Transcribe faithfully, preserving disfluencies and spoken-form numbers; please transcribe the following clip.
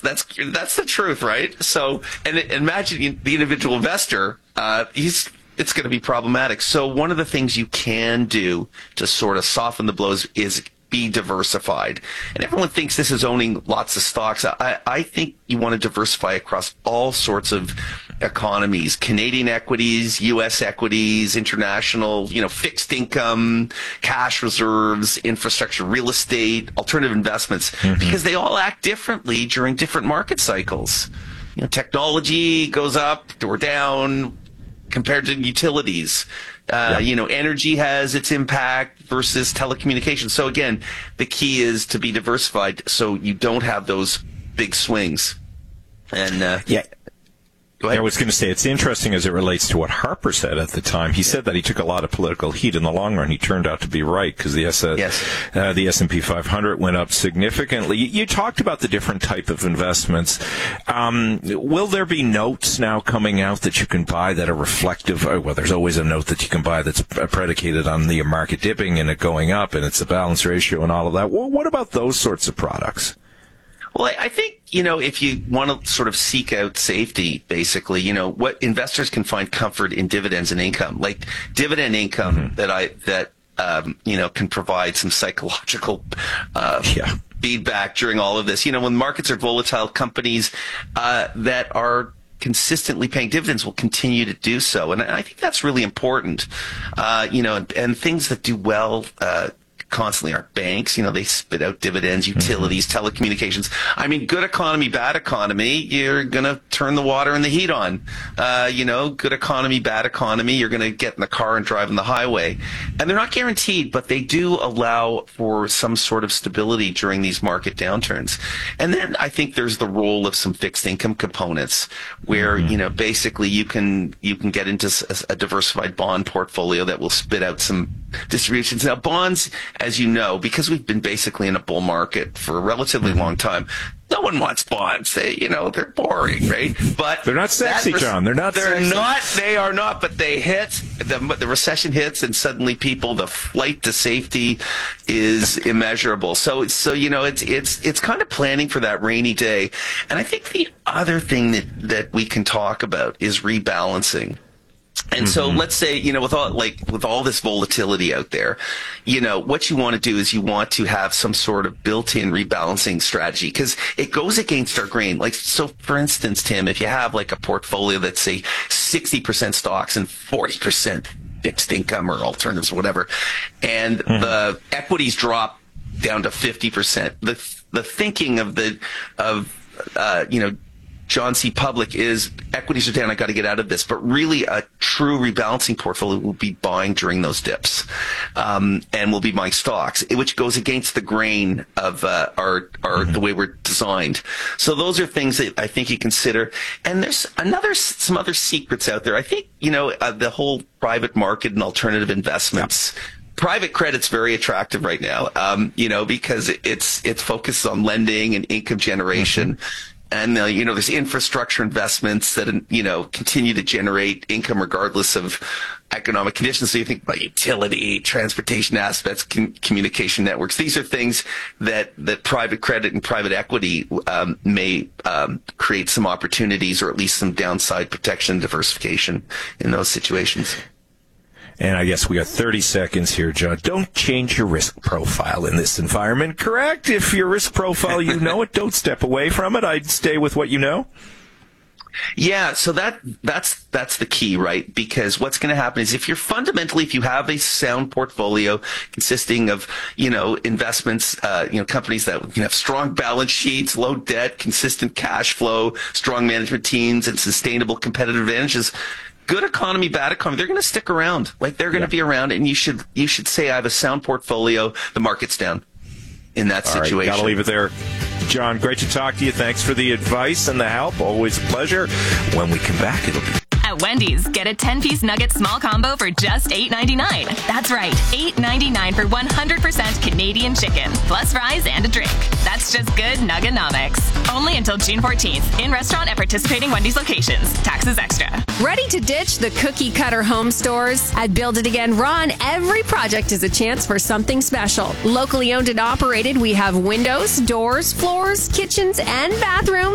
that's that's the truth, right? So, and imagine the individual investor. Uh, he's it's going to be problematic. So, one of the things you can do to sort of soften the blows is be diversified. And everyone thinks this is owning lots of stocks. I, I think you want to diversify across all sorts of economies, Canadian equities, U S equities, international, you know, fixed income, cash reserves, infrastructure, real estate, alternative investments, mm-hmm. because they all act differently during different market cycles. You know, technology goes up or down compared to utilities. Uh, yeah. You know, energy has its impact versus telecommunications. So again, the key is to be diversified so you don't have those big swings. And uh, yeah. Go ahead. I was going to say, it's interesting as it relates to what Harper said at the time. He said that he took a lot of political heat in the long run. He turned out to be right because the, S- yes. uh, the S and P five hundred went up significantly. You, you talked about the different type of investments. Um, will there be notes now coming out that you can buy that are reflective? Well, there's always a note that you can buy that's predicated on the market dipping and it going up and it's a balance ratio and all of that. Well, what about those sorts of products? Well, I think, you know, if you want to sort of seek out safety, basically, you know, what investors can find comfort in dividends and income, like dividend income mm-hmm. that I, that, um, you know, can provide some psychological, uh, yeah. feedback during all of this. You know, when markets are volatile, companies, uh, that are consistently paying dividends will continue to do so. And I think that's really important. Uh, you know, and, and things that do well, uh, constantly are banks. You know, they spit out dividends, utilities, mm-hmm. telecommunications. I mean, good economy, bad economy, you're going to turn the water and the heat on. Uh, you know, good economy, bad economy, you're going to get in the car and drive on the highway. And they're not guaranteed, but they do allow for some sort of stability during these market downturns. And then I think there's the role of some fixed income components where, mm-hmm. you know, basically you can, you can get into a, a diversified bond portfolio that will spit out some distributions. Now, bonds, as you know, because we've been basically in a bull market for a relatively mm-hmm. long time, no one wants bonds. They, you know, they're boring, right? But they're not sexy, res- John. They're not. They're sexy. not. They are not. But they hit. The the recession hits, and suddenly people, the flight to safety is immeasurable. So, so you know, it's it's it's kind of planning for that rainy day. And I think the other thing that that we can talk about is rebalancing. And so mm-hmm. let's say, you know, with all, like, with all this volatility out there, you know, what you want to do is you want to have some sort of built-in rebalancing strategy because it goes against our grain. Like, so for instance, Tim, if you have like a portfolio that's say sixty percent stocks and forty percent fixed income or alternatives, or whatever, and mm-hmm. the equities drop down to fifty percent, the, the thinking of the, of, uh, you know, John C. Public is equities are down, I got to get out of this. But really a true rebalancing portfolio will be buying during those dips. Um, and will be buying stocks, which goes against the grain of, uh, our, our, mm-hmm. the way we're designed. So those are things that I think you consider. And there's another, some other secrets out there. I think, you know, uh, the whole private market and alternative investments. Yeah. Private credit's very attractive right now, um, you know, because it's, it's focused on lending and income generation. Mm-hmm. And, uh, you know, there's infrastructure investments that, you know, continue to generate income regardless of economic conditions. So you think about utility, transportation aspects, com- communication networks. These are things that, that private credit and private equity um, may um, create some opportunities or at least some downside protection and diversification in those situations. And I guess we got thirty seconds here, John. Don't change your risk profile in this environment, correct? If your risk profile, you know it, don't step away from it. I'd stay with what you know. Yeah, so that that's that's the key, right? Because what's going to happen is if you're fundamentally, if you have a sound portfolio consisting of, you know, investments, uh, you know, companies that you know, have strong balance sheets, low debt, consistent cash flow, strong management teams, and sustainable competitive advantages. Good economy, bad economy, they're going to stick around. Like they're going to yeah. be around, and you should you should say, I have a sound portfolio. The market's down in that All situation. Right, gotta leave it there. John, great to talk to you. Thanks for the advice and the help. Always a pleasure. When we come back, it'll be... At Wendy's, get a ten-piece nugget small combo for just eight ninety-nine. That's right, eight ninety-nine for one hundred percent Canadian chicken, plus fries and a drink. That's just good Nugganomics. Only until June fourteenth. In restaurant at participating Wendy's locations. Taxes extra. Ready to ditch the cookie cutter home stores? At Build It Again Ron, every project is a chance for something special. Locally owned and operated, we have windows, doors, floors, kitchens, and bathrooms